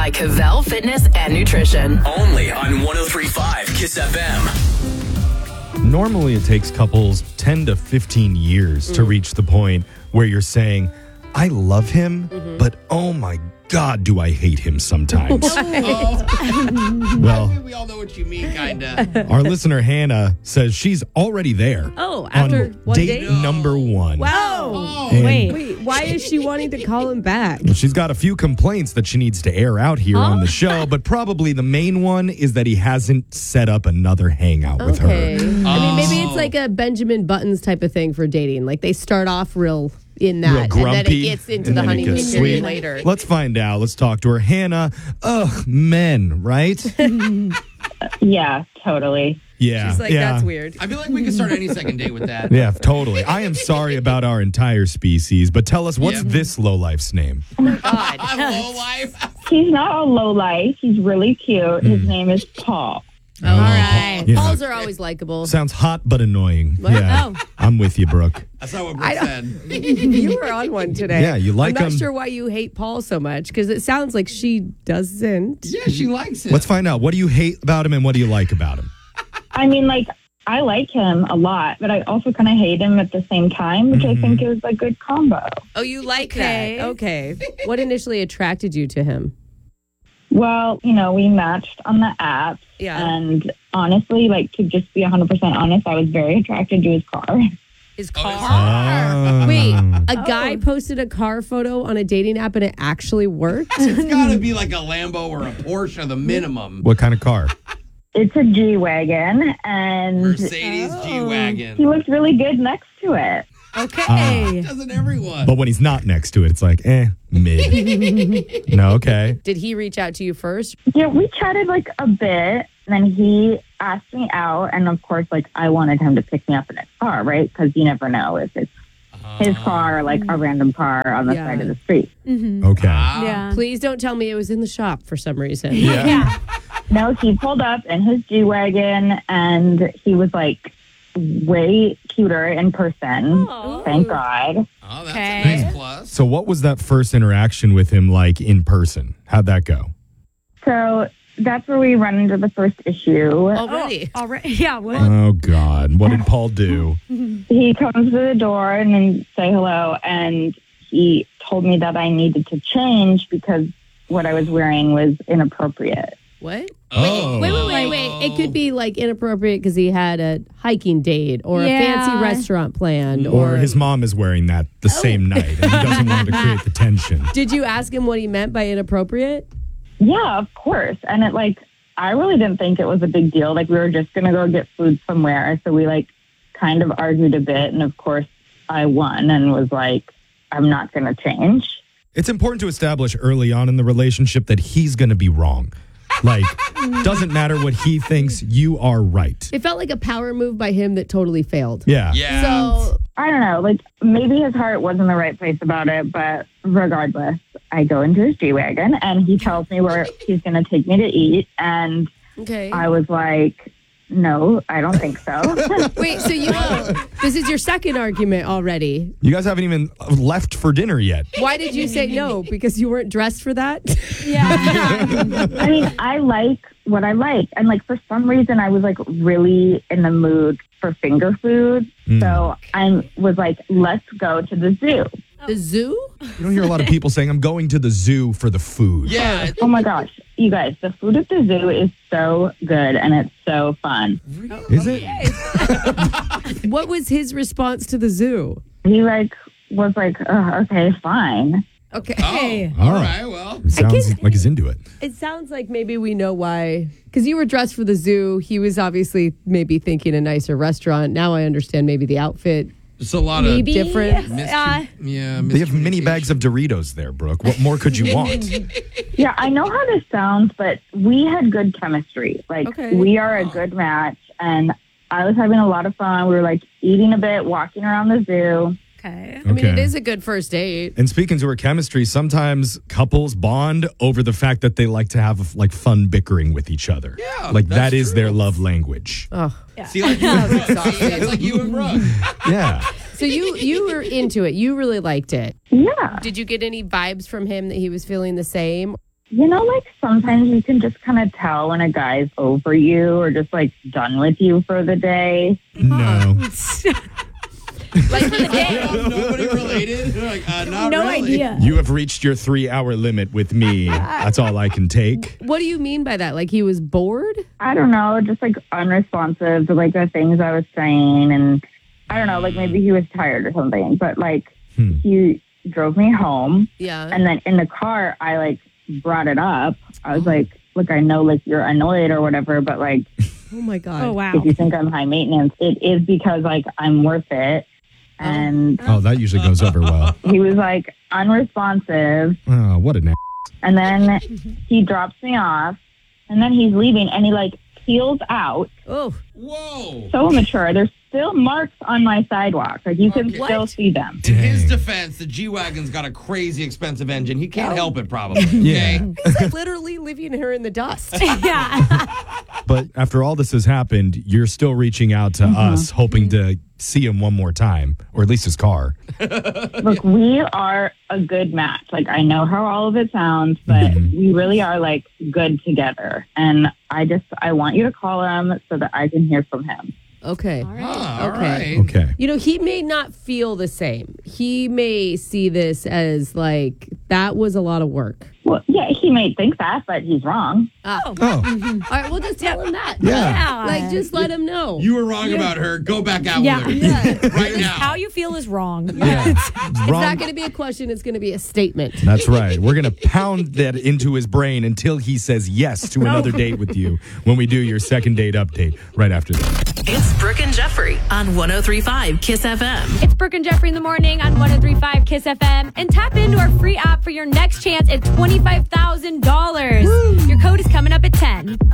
by Cavell Fitness and Nutrition. Only on 103.5 Kiss FM. Normally, it takes couples 10 to 15 years to reach the point where you're saying, I love him, but oh my God, do I hate him sometimes. Well, we all know what you mean, kind of. our listener, Hannah, says she's already there. Oh, after on one date date? number one. Wow. And Wait, why is she wanting to call him back? she's got a few complaints that she needs to air out here on the show, but probably the main one is that he hasn't set up another hangout with Okay. her. I mean, maybe it's like a Benjamin Buttons type of thing for dating. Like they start off real in that, Real grumpy, and then it gets into and the then it honeymoon gets period sweet. later. Let's find out. Let's talk to her. Hannah, men, right? Yeah, totally. Yeah. She's like, yeah. that's weird. I feel like we could start any second date with that. Yeah, totally. I am sorry about our entire species, but tell us, what's Yeah. this lowlife's name? Low life. He's not a low life. He's really cute. His name is Paul. All right. Yeah. Pauls are always likable. Sounds hot but annoying. What? Yeah, Oh. I'm with you, Brooke. That's not what Brooke said. You were on one today. Yeah, you like I'm not him. sure why you hate Paul so much because it sounds like she doesn't. Yeah, she likes it. Let's find out. What do you hate about him and what do you like about him? I mean, like, I like him a lot, but I also kind of hate him at the same time, which I think is a good combo. Oh, you like Okay. that? Okay. What initially attracted you to him? Well, you know, we matched on the app. Yeah. And honestly, like, to just be 100% honest, I was very attracted to his car. His car. Oh. Wait, a guy posted a car photo on a dating app and it actually worked? It's got to be like a Lambo or a Porsche, the minimum. What kind of car? It's a G-Wagon, and Mercedes he G-Wagon. looked really good next to it. Okay. Doesn't everyone? But when he's not next to it, it's like, mid. No, okay. Did he reach out to you first? Yeah, we chatted, like, a bit, and then he asked me out, and of course, like, I wanted him to pick me up in his car, right? Because you never know if it's his car or, like, a random car on the Yeah. side of the street. Okay. Yeah. Please don't tell me it was in the shop for some reason. Yeah. No, he pulled up in his G-Wagon, and he was, like, way cuter in person. Thank God. Oh, that's Okay. a nice plus. So what was that first interaction with him like in person? How'd that go? So that's where we run into the first issue. Already. Already. Yeah. What? Oh, God. What did Paul do? He comes to the door and then say hello, and he told me that I needed to change because what I was wearing was inappropriate. What? Oh. Wait. It could be like inappropriate because he had a hiking date or a fancy Yeah. restaurant planned. Or his mom is wearing that the same night and he doesn't want to create the tension. Did you ask him what he meant by inappropriate? Yeah, of course. And it, like, I really didn't think it was a big deal. Like, we were just going to go get food somewhere. So we, like, kind of argued a bit. And of course, I won and was like, I'm not going to change. It's important to establish early on in the relationship that he's going to be wrong. Like, doesn't matter what he thinks, you are right. It felt like a power move by him that totally failed. Yeah. Yeah. So, I don't know. Like, maybe his heart was in the right place about it. But regardless, I go into his G-Wagon and he tells me where he's going to take me to eat. And okay. I was like, no, I don't think so. Wait, so this is your second argument already. You guys haven't even left for dinner yet. Why did you say no? Because you weren't dressed for that? Yeah. I mean, I like what I like. And, like, for some reason, I was, like, really in the mood for finger food. So I was like, let's go to the zoo. The zoo? You don't hear a lot of people saying, I'm going to the zoo for the food. Yeah. Oh, my gosh. You guys, the food at the zoo is so good, and it's so fun. Is it? What was his response to the zoo? He, like, was like, oh, okay, fine. Okay. Oh, all right. Well, Sounds like he's into it. It sounds like maybe we know why. Because you were dressed for the zoo. He was obviously maybe thinking a nicer restaurant. Now I understand maybe the outfit. it's a lot Maybe. Different. They have mini bags of Doritos there, Brooke. What more could you want? Yeah, I know how this sounds, but we had good chemistry. Like, Okay. we are a good match, and I was having a lot of fun. We were, like, eating a bit, walking around the zoo. Okay. I mean, it Okay. is a good first date. And speaking to her chemistry, sometimes couples bond over the fact that they like to have like fun bickering with each other. Yeah, like that's that is true. their love language. Oh. See, like you and Brooke. It's like you and Brooke. Yeah. So you were into it. You really liked it. Yeah. Did you get any vibes from him that he was feeling the same? you know, like sometimes you can just kind of tell when a guy's over you or just like done with you for the day. No. Like for the day. Nobody related? Like, not No really. idea. You have reached your 3-hour limit with me. That's all I can take. What do you mean by that? Like he was bored? I don't know, just like unresponsive to like the things I was saying. And I don't know, like maybe he was tired or something. But like he drove me home. Yeah. And then in the car, I like brought it up. I was like, look, I know like you're annoyed or whatever, but like Oh my God. Oh, wow. if you think I'm high maintenance, it is because like I'm worth it. And Oh, that usually goes over well. he was like unresponsive. Oh, what an And then he drops me off and then he's leaving and he like peels out. Oh, Whoa. So immature. There's still marks on my sidewalk. Like you can Okay. still see them. In his Dang. defense, the G-Wagon's got a crazy expensive engine. He can't help it, probably. Yeah. Okay? he's like literally leaving her in the dust. Yeah. But after all this has happened, you're still reaching out to us, hoping to see him one more time, or at least his car. Look, we are a good match. Like I know how all of it sounds, but we really are like good together. And I want you to call him so that I can hear from him. Okay. Ah, all Okay. right. Okay. You know, he may not feel the same. He may see this as like, that was a lot of work. Well, yeah, he may think that, but he's wrong. Oh, All right, we'll just tell him that. Yeah. Like, just let him know. You were wrong about her. Go back out Yeah. with her. Right Just now. how you feel is wrong. yeah. It's Wrong. not going to be a question. It's going to be a statement. That's right. We're going to pound that into his brain until he says yes to another date with you when we do your second date update right after this. It's Brooke and Jeffrey on 103.5 Kiss FM. It's Brooke and Jeffrey in the morning on 103.5 Kiss FM. And tap into our free app for your next chance at $25,000. Your code is coming up at 10.